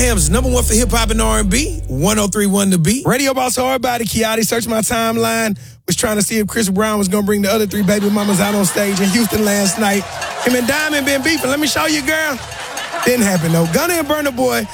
Birmingham's #1 for hip-hop and R&B, 103.1 The Beat. Radio Boss Hard Body, Kiati, searched my timeline, was trying to see if Chris Brown was going to bring the other 3 baby mamas out on stage in Houston last night. Him and Diamond been beefing. Let me show you, girl. Didn't happen, though. Gunna and Burna Boy